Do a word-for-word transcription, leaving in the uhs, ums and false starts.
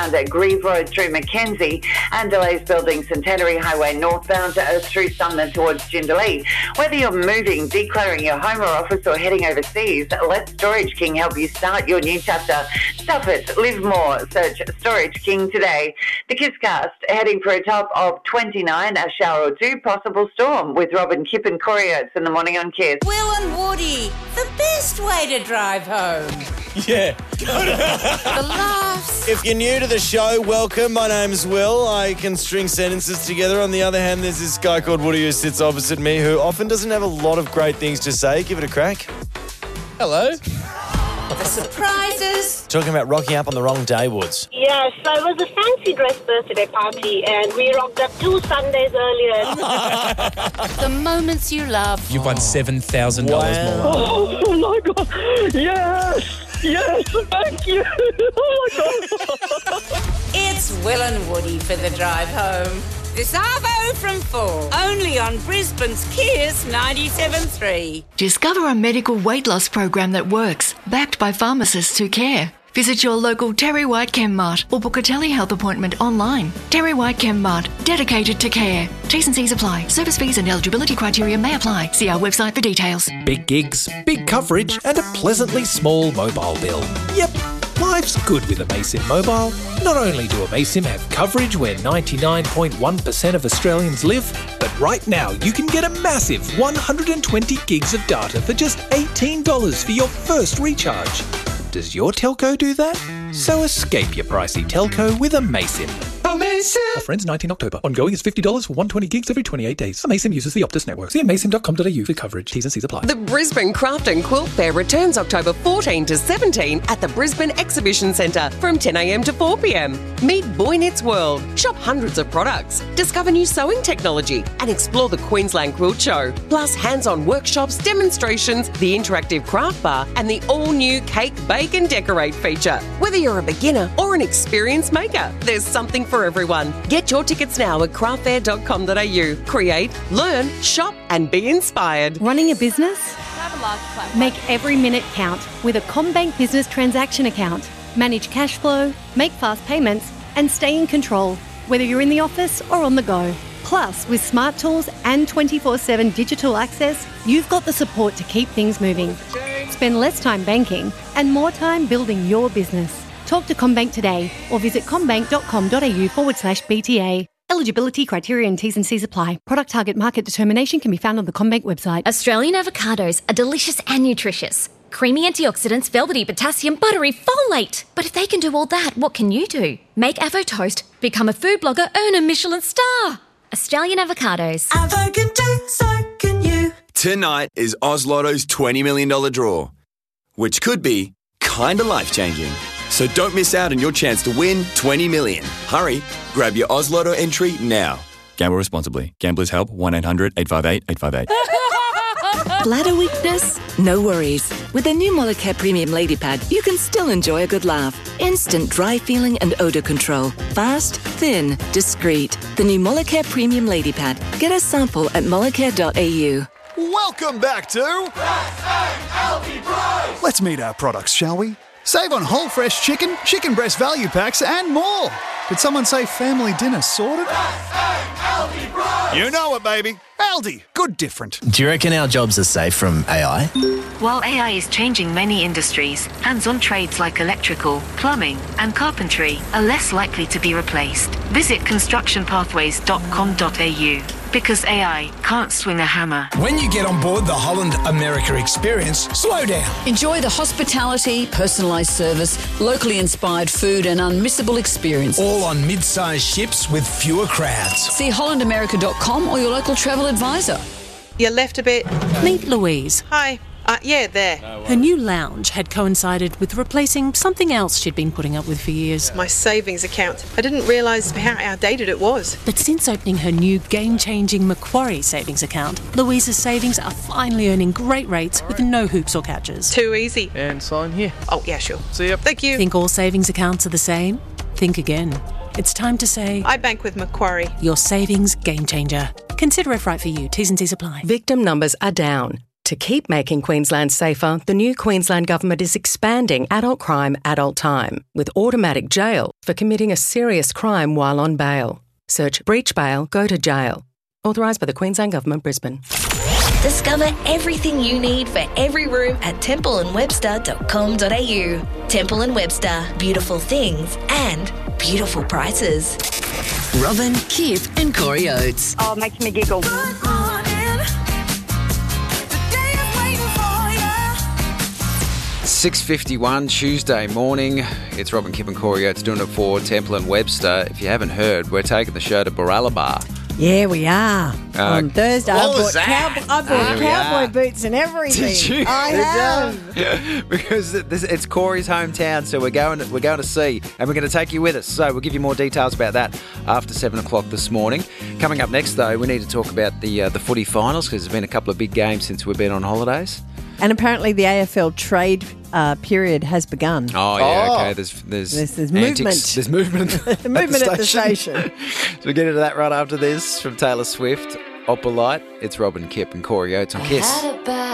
at Grieve Road through Mackenzie and delays building Centenary Highway northbound uh, through Sumner towards Jindalee. Whether you're moving, declaring your home or office or heading overseas, let Storage King help you start your new chapter. Stuff it, live more. Search Storage King today. The Kisscast heading for a top of twenty-nine, a shower or two, possible storm with Robin, Kip and Corey Oates in the morning on Kiss. Will and Woody, the best way to drive home. Yeah. The laughs. If you're new to the show, welcome. My name's Will. I can string sentences together. On the other hand, there's this guy called Woody who sits opposite me who often doesn't have a lot of great things to say. Give it a crack. Hello. The surprises. Talking about rocking up on the wrong day, Woods. Yes, so it was a fancy dress birthday party and we rocked up two Sundays earlier. The moments you love. You've won seven thousand dollars Wow. more. Oh, oh my God. Yes. Yes. Thank you. Oh my God. It's Will and Woody for the drive home. This Arvo from four. Only on Brisbane's Kiss ninety-seven point three. Discover a medical weight loss program that works, backed by pharmacists who care. Visit your local Terry White Chemmart or book a telehealth appointment online. Terry White Chemmart, dedicated to care. T's and C's apply. Service fees and eligibility criteria may apply. See our website for details. Big gigs, big coverage, and a pleasantly small mobile bill. Yep, life's good with Amaysim Mobile. Not only do Amaysim have coverage where ninety-nine point one percent of Australians live, but right now you can get a massive one hundred twenty gigs of data for just eighteen dollars for your first recharge. Does your telco do that? So escape your pricey telco with Amaysim. Amaysim! Offer ends nineteenth October. Ongoing is fifty dollars for one hundred twenty gigs every twenty-eight days. Amaysim uses the Optus network. See amaysim dot com dot a u for coverage. T's and C's apply. The Brisbane Craft and Quilt Fair returns October fourteenth to seventeenth at the Brisbane Exhibition Centre from ten a m to four p m. Meet Boy Knits World. Shop hundreds of products, discover new sewing technology and explore the Queensland Quilt Show. Plus hands-on workshops, demonstrations, the interactive craft bar and the all-new Cake, Bake and Decorate feature. Whether you're a beginner or an experienced maker, there's something for everyone. Get your tickets now at craft fair dot com dot a u. Create, learn, shop and be inspired. Running a business? Make every minute count with a CommBank Business Transaction Account. Manage cash flow, make fast payments and stay in control, whether you're in the office or on the go. Plus, with smart tools and twenty-four seven digital access, you've got the support to keep things moving. Spend less time banking and more time building your business. Talk to CommBank today or visit commbank dot com dot a u forward slash B T A. Eligibility, criteria and T's and C's apply. Product target market determination can be found on the CommBank website. Australian avocados are delicious and nutritious. Creamy antioxidants, velvety potassium, buttery folate. But if they can do all that, what can you do? Make Avo Toast, become a food blogger, earn a Michelin star. Australian avocados. Avo can do, so can you. Tonight is Oz Lotto's twenty million dollars draw, which could be kinda life-changing. So don't miss out on your chance to win twenty million dollars. Hurry, grab your Oz Lotto entry now. Gamble responsibly. Gamblers help one eight hundred eight five eight eight five eight. Bladder weakness? No worries. With the new Molicare Premium Lady Pad, you can still enjoy a good laugh. Instant dry feeling and odour control. Fast, thin, discreet. The new Molicare Premium Lady Pad. Get a sample at molicare dot a u. Welcome back to Best L T Price. Let's meet our products, shall we? Save on whole fresh chicken, chicken breast value packs and more. Did someone say family dinner sorted? Best L T Price. You know it, baby. Aldi, good different. Do you reckon our jobs are safe from A I? While A I is changing many industries, hands-on trades like electrical, plumbing and carpentry are less likely to be replaced. Visit construction pathways dot com dot a u. Because A I can't swing a hammer. When you get on board the Holland America experience, slow down. Enjoy the hospitality, personalised service, locally inspired food and unmissable experience. All on mid-sized ships with fewer crowds. See holland america dot com or your local travel advisor. You left a bit. Meet Louise. Hi. Uh, yeah, there. Her new lounge had coincided with replacing something else she'd been putting up with for years. My savings account. I didn't realise how outdated it was. But since opening her new game-changing Macquarie savings account, Louise's savings are finally earning great rates with no hoops or catches. Too easy. And sign here. Oh, yeah, sure. See ya. Thank you. Think all savings accounts are the same? Think again. It's time to say... I bank with Macquarie. Your savings game changer. Consider if right for you. T's and C's apply. Victim numbers are down. To keep making Queensland safer, the new Queensland Government is expanding adult crime, adult time, with automatic jail for committing a serious crime while on bail. Search breach bail, go to jail. Authorised by the Queensland Government, Brisbane. Discover everything you need for every room at temple and webster dot com dot a u. Temple and Webster, beautiful things and beautiful prices. Robin, Kip and Corey Oates. Oh, it makes me giggle. six fifty-one Tuesday morning. It's Robin, Kip and Corey Oates doing it for Temple and Webster. If you haven't heard, we're taking the show to Baralaba. Yeah, we are. Uh, On Thursday, what I was bought, that? cowboy, I bought There we cowboy are. boots and everything. Did you? I Did have. ya? Because this, it's Corey's hometown, so we're going we're going to see, and we're going to take you with us. So we'll give you more details about that after seven o'clock this morning. Coming up next, though, we need to talk about the uh, the footy finals because there's been a couple of big games since we've been on holidays. And apparently the A F L trade uh, period has begun. Oh yeah, okay. There's there's There's, there's antics. movement. There's movement. At The movement at the station. So we get into that right after this from Taylor Swift, Opalite. It's Robin, Kip and Corey Oates on Kiss.